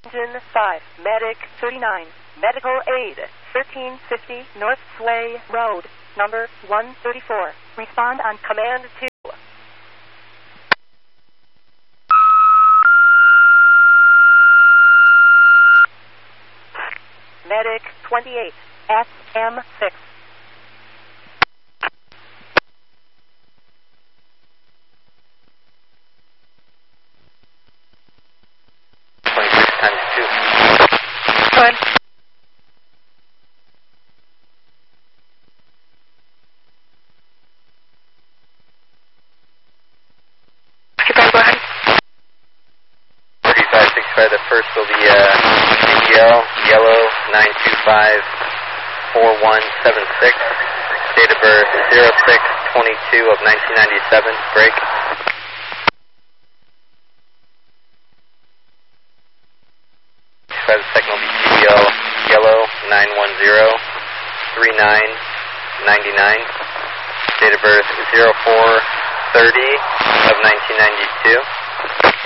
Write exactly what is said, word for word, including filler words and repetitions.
Engine five, Medic thirty-nine, Medical Aid, thirteen fifty North Sway Road, number one thirty-four. Respond on command two. Medic twenty-eight, S M six. twenty-six times two. Go ahead. Keep on, go ahead. thirty-five sixty-five, the first will be uh, C D L, yellow, nine two five four one seven six, date of birth zero six twenty-two of nineteen ninety-seven, break. The second will be C D L, yellow, nine one zero three nine ninety-nine, date of birth zero four thirty of nineteen ninety-two.